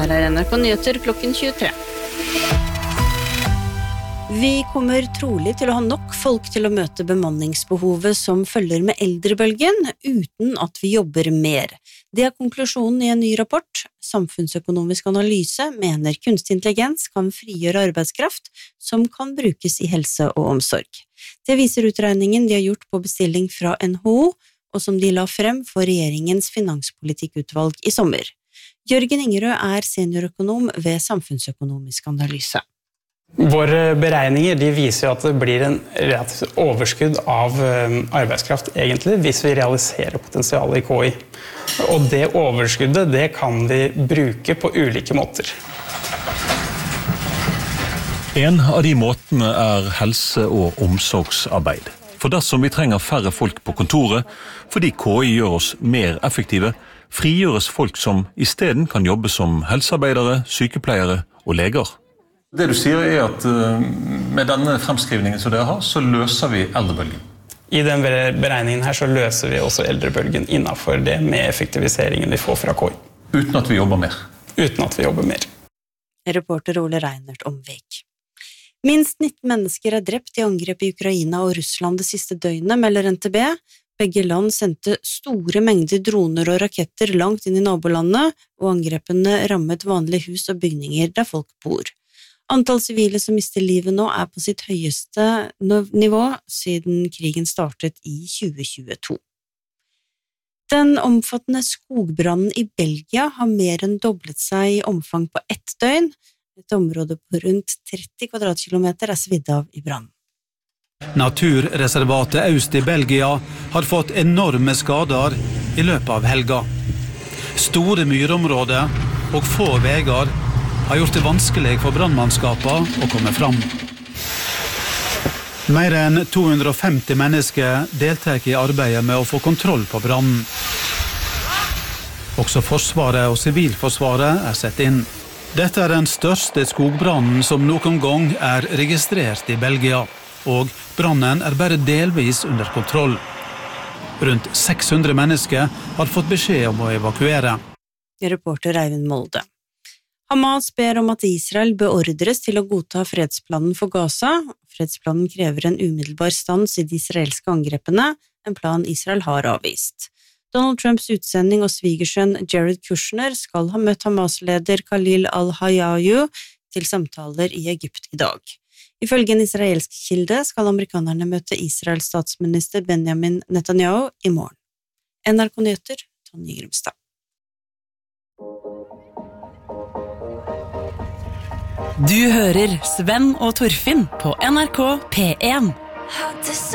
Her NRK Nyheter klokken 23. Vi kommer trolig til å ha nok folk til å møte bemanningsbehovet som følger med eldrebølgen, uten at vi jobber mer. Det konklusjonen i en ny rapport. Samfunnsøkonomisk analyse mener kunstig intelligens kan frigjøre arbeidskraft som kan brukes i helse og omsorg. Det viser utregningen de har gjort på bestilling fra NHO, og som de la frem for regjeringens finanspolitikkutvalg i sommer. Jørgen Ingerød seniorøkonom ved Samfunnsøkonomisk analyse. Våre beregninger de viser at det blir en relativt overskudd av arbeidskraft egentlig, hvis vi realiserer potensialet i KI. Og det overskuddet det kan vi bruke på ulike måter. En av de måtene helse- og omsorgsarbeid. For dersom vi trenger færre folk på kontoret, fordi KI gjør oss mer effektive, frigjøres folk som i stedet kan jobbe som helsearbeidere, sykepleiere og leger. Det du sier at med denne fremskrivningen som dere har, så løser vi eldrebølgen. I den beregningen her så løser vi også eldrebølgen innenfor det med effektiviseringen vi får fra KI. Uten at vi jobber mer. Uten at vi jobber mer. Reporter Ole Reinert Omvik. Minst 19 mennesker drept i angrep i Ukraina og Russland det siste døgnet, melder NTB. Begge land sendte store mengder droner og raketter langt inn i nabolandet, og angrepene rammet vanlige hus og bygninger der folk bor. Antall sivile som mister livet nå på sitt høyeste nivå siden krigen startet i 2022. Den omfattende skogbrannen i Belgia har mer enn doblet seg i omfang på ett døgn. Et område på rundt 30 kvadratkilometer svidd av i brann. Naturreservatet Aust i Belgia har fått enorme skader i løpet av helga. Store myrområder og få veier har gjort det vanskelig for brannmannskapene å komme fram. Mer enn 250 mennesker deltar i arbeidet med å få kontroll på brannen. Også Forsvaret og Sivilforsvaret sett inn. Dette den største skogbrannen som noen gang registrert i Belgia, og brannen bare delvis under kontroll. Rundt 600 mennesker har fått beskjed om å evakuere. Reporter Eivind Molde. Hamas ber om at Israel beordres til å godta fredsplanen for Gaza. Fredsplanen krever en umiddelbar stans i de israelske angrepene, en plan Israel har avvist. Donald Trumps utsending og svigersønn Jared Kushner skal ha møtt Hamas-leder Khalil al-Hayyayu til samtaler i Egypt i dag. Ifølge en israelsk kilde skal amerikanerne møte Israels statsminister Benjamin Netanyahu i morgen. NRK Nyheter, Tonje Grimstad. Du hører Sven og Torfinn på NRK P1.